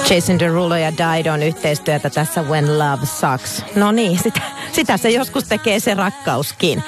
Jason Derulo ja Dido yhteistyötä tässä When Love Sucks. No niin, sitä se joskus tekee se rakkauskin.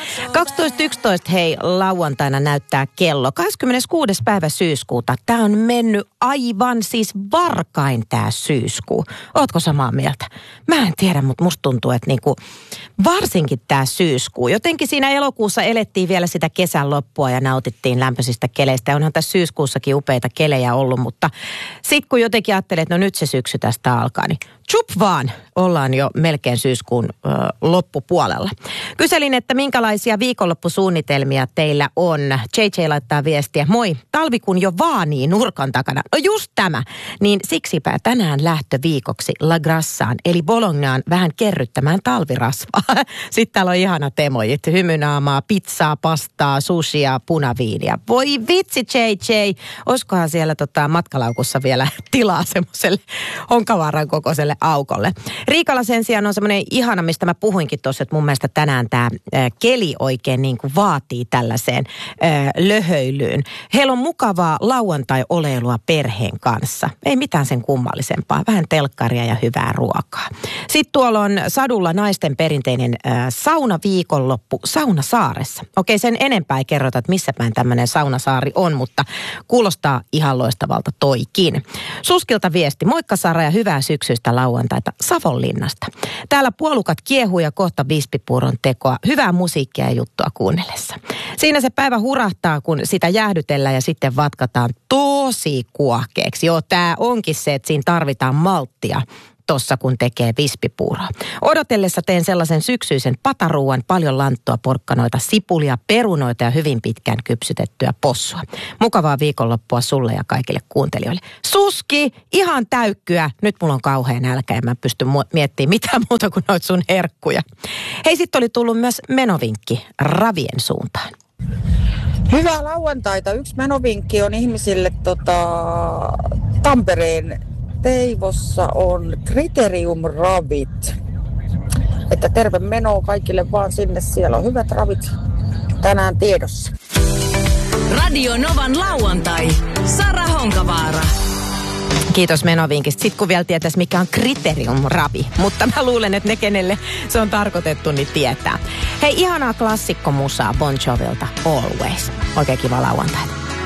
12.11 hei, lauantaina näyttää kello. 26. päivä syyskuuta. Tämä on mennyt aivan siis varkain tämä syyskuu. Ootko samaa mieltä? Mä en tiedä, mutta musta tuntuu, että niinku, varsinkin tämä syyskuu. Jotenkin siinä elokuussa elettiin vielä sitä kesän loppua ja nautittiin lämpöisistä keleistä. Ja onhan tässä syyskuussakin upeita kelejä ollut, mutta sitten kun jotenkin ajattelee, että no nyt se syksy tästä alkaa, niin tsup vaan, ollaan jo melkein syyskuun loppupuolella. Kyselin, että minkälaisia viikonloppusuunnitelmia teillä on. JJ laittaa viestiä, moi, talvikuun jo vaanii nurkan takana. No just tämä. Niin siksipä tänään lähtöviikoksi La Grassaan, eli Bolognaan vähän kerryttämään talvirasvaa. Sitten täällä on ihanat emojit, hymynaamaa, pizzaa, pastaa, sushia, punaviiniä. Voi vitsi JJ, olisikohan siellä matkalaukussa vielä tilaa semmoiselle Honkavaaran kokoiselle aukolle. Riikalla sen sijaan on semmoinen ihana, mistä mä puhuinkin tuossa, että mun mielestä tänään tämä keli oikein niin kuin vaatii tällaiseen löhöilyyn. Heillä on mukavaa lauantai-oleilua perheen kanssa. Ei mitään sen kummallisempaa. Vähän telkkaria ja hyvää ruokaa. Sitten tuolla on Sadulla naisten perinteinen saunaviikonloppu Saunasaaressa. Okei, sen enempää ei kerrota, että missä päin tämmöinen saunasaari on, mutta kuulostaa ihan loistavalta toikin. Suskilta viesti. Moikka Sara ja hyvää syksyistä lauantaita Savonlinnasta. Täällä puolukat kiehuu ja kohta vispipuuron tekoa. Hyvää musiikkia ja juttua kuunnellessa. Siinä se päivä hurahtaa, kun sitä jäähdytellään ja sitten vatkataan tosi kuohkeeksi. Joo, tää onkin se, että siinä tarvitaan malttia tossa, kun tekee vispipuuroa. Odotellessa teen sellaisen syksyisen pataruuan, paljon lanttua, porkkanoita, sipulia, perunoita ja hyvin pitkään kypsytettyä possua. Mukavaa viikonloppua sulle ja kaikille kuuntelijoille. Suski, ihan täykkyä. Nyt mulla on kauhean nälkä ja mä pystyn miettimään mitään muuta kuin noita sun herkkuja. Hei, sit oli tullut myös menovinkki Ravien suuntaan. Hyvää lauantaita. Yksi menovinkki on ihmisille Tampereen Teivossa on Criterium-ravit. Että terve meno kaikille vaan sinne. Siellä on hyvät ravit tänään tiedossa. Radio Novan lauantai. Sara Honkavaara. Kiitos menovinkistä. Sitten kun vielä tietäisi, mikä on Criterium-ravi. Mutta mä luulen, että ne, kenelle se on tarkoitettu, niin tietää. Hei, ihanaa klassikkomusaa Bon Jovilta Always. Oikein kiva lauantaita.